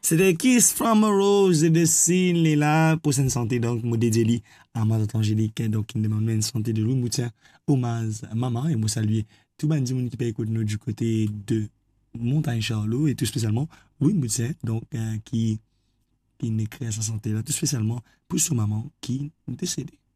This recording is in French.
C'était Kiss from a Rose de Sin là pour sa santé donc moi dédié lui à ma tante Angélique donc qui demande une santé de Louis Moutien hommage à maman et moi saluer tout le monde qui peut écouter nous du côté de Montagne Charlot et tout spécialement Louis Moutien donc qui n'écrit à sa santé là tout spécialement pour sa maman qui est décédée.